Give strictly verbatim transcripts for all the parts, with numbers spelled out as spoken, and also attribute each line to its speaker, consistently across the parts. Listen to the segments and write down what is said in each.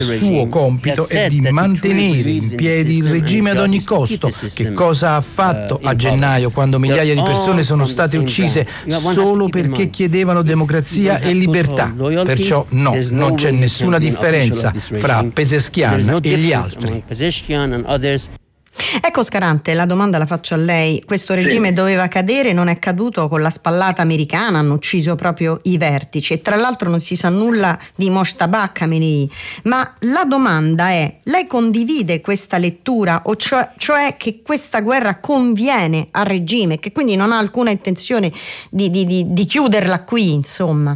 Speaker 1: Il suo compito è di mantenere in piedi il regime ad ogni costo. Che cosa ha fatto a gennaio, quando migliaia di persone sono state uccise solo perché chiedevano democrazia e libertà? Perciò no, non c'è nessuna differenza fra Pezeshkian e gli altri.
Speaker 2: Ecco Scarante, la domanda la faccio a lei. Questo regime sì. doveva cadere, non è caduto con la spallata americana, hanno ucciso proprio i vertici e tra l'altro non si sa nulla di Mojtaba Khamenei. Ma la domanda è, lei condivide questa lettura, o cioè, cioè che questa guerra conviene al regime, che quindi non ha alcuna intenzione di, di, di, di chiuderla qui, insomma?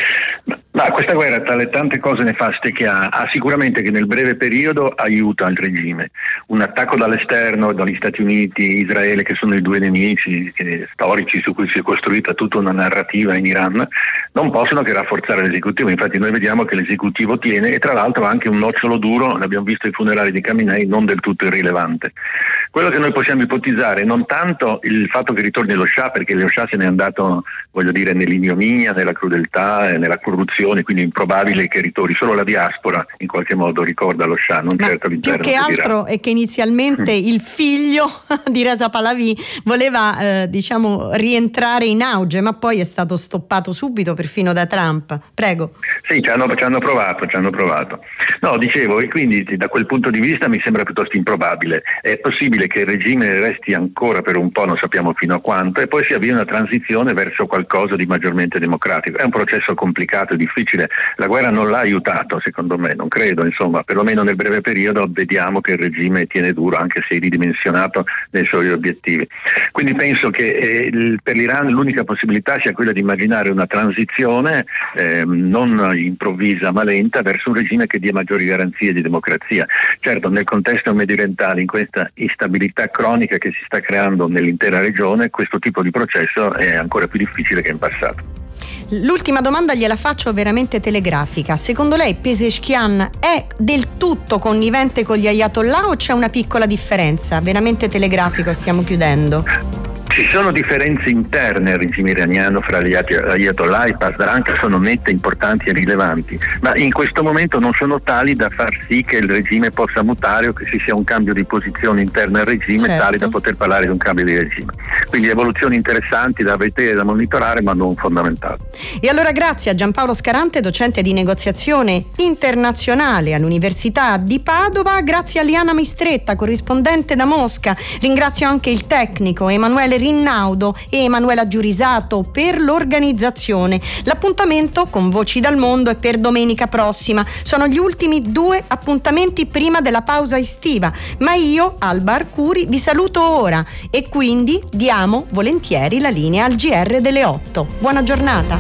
Speaker 3: Ma questa guerra, tra le tante cose nefaste che ha, ha sicuramente che nel breve periodo aiuta il regime. Un attacco dall'esterno, dagli Stati Uniti, Israele, che sono i due nemici che, storici su cui si è costruita tutta una narrativa in Iran, non possono che rafforzare l'esecutivo. Infatti noi vediamo che l'esecutivo tiene, e tra l'altro anche un nocciolo duro, l'abbiamo visto ai funerali di Khamenei, non del tutto irrilevante. Quello che noi possiamo ipotizzare è non tanto il fatto che ritorni lo Shah, perché lo Shah se n'è andato, voglio dire, nell'ignominia, nella crudeltà e nella corruzione, quindi è improbabile che ritorni. Solo la diaspora in qualche modo ricorda lo Shah, non
Speaker 2: Ma
Speaker 3: certo l'interno.
Speaker 2: Più che altro è che inizialmente mm. il figlio di Reza Pahlavi voleva eh, diciamo rientrare in auge, ma poi è stato stoppato subito perfino da Trump. Prego.
Speaker 3: Sì, ci hanno, ci hanno provato, ci hanno provato. No, dicevo, e quindi da quel punto di vista mi sembra piuttosto improbabile. È possibile che il regime resti ancora per un po', non sappiamo fino a quanto, e poi si avvia una transizione verso qualcosa di maggiormente democratico. È un processo complicato e difficile. La guerra non l'ha aiutato, secondo me, non credo, insomma, perlomeno nel breve periodo vediamo che il regime tiene duro, anche se ridimensionato nei suoi obiettivi. Quindi penso che eh, il, per l'Iran l'unica possibilità sia quella di immaginare una transizione eh, non improvvisa ma lenta verso un regime che dia maggiori garanzie di democrazia. Certo, nel contesto mediorientale, in questa instabilità cronica che si sta creando nell'intera regione, questo tipo di processo è ancora più difficile che in passato.
Speaker 2: L'ultima domanda gliela faccio veramente telegrafica. Secondo lei Pezeshkian è del tutto connivente con gli ayatollah o c'è una piccola differenza? Veramente telegrafico, stiamo chiudendo.
Speaker 3: Ci sono differenze interne al regime iraniano fra gli ayatollah e Pasdaran che sono nette, importanti e rilevanti, ma in questo momento non sono tali da far sì che il regime possa mutare o che ci sia un cambio di posizione interna al regime, certo, tali da poter parlare di un cambio di regime. Quindi evoluzioni interessanti da vedere e da monitorare, ma non fondamentali.
Speaker 2: E allora grazie a Giampaolo Scarante, docente di negoziazione internazionale all'Università di Padova, grazie a Liana Mistretta, corrispondente da Mosca, ringrazio anche il tecnico Emanuele Rinnaudo e Emanuela Giurisato per l'organizzazione. L'appuntamento con Voci dal Mondo è per domenica prossima. Sono gli ultimi due appuntamenti prima della pausa estiva, ma io, Alba Arcuri, vi saluto ora e quindi diamo volentieri la linea al G R delle otto. Buona giornata.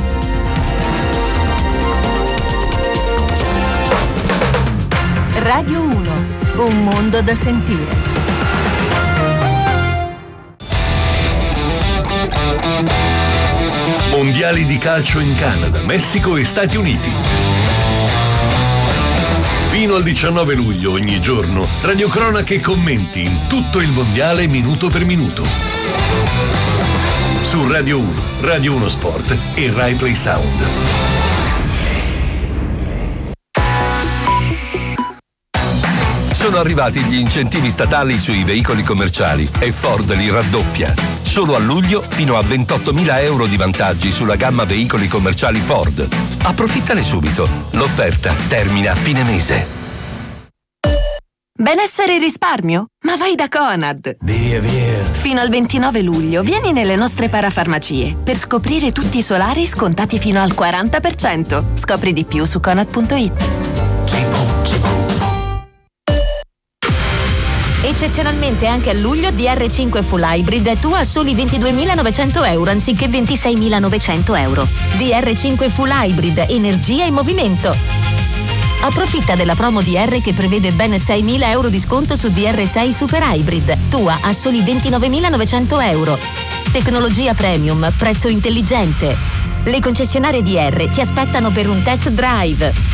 Speaker 4: Radio uno, un mondo da sentire.
Speaker 5: Mondiali di calcio in Canada, Messico e Stati Uniti. Fino al diciannove luglio ogni giorno, radiocronache e commenti in tutto il mondiale minuto per minuto. Su Radio uno, Radio uno Sport e Rai Play Sound. Sono arrivati gli incentivi statali sui veicoli commerciali e Ford li raddoppia. Solo a luglio fino a ventottomila euro di vantaggi sulla gamma veicoli commerciali Ford. Approfittane subito. L'offerta termina a fine mese.
Speaker 4: Benessere e risparmio? Ma vai da Conad!
Speaker 6: Via, via!
Speaker 4: Fino al ventinove luglio vieni nelle nostre parafarmacie per scoprire tutti i solari scontati fino al quaranta per cento. Scopri di più su conad punto it. Eccezionalmente anche a luglio D R cinque Full Hybrid è tua a soli ventiduemilanovecento euro anziché ventiseimilanovecento euro. D R cinque Full Hybrid, energia in movimento. Approfitta della promo D R che prevede ben seimila euro di sconto su D R sei Super Hybrid, tua a soli ventinovemilanovecento euro. Tecnologia premium, prezzo intelligente. Le concessionarie D R ti aspettano per un test drive.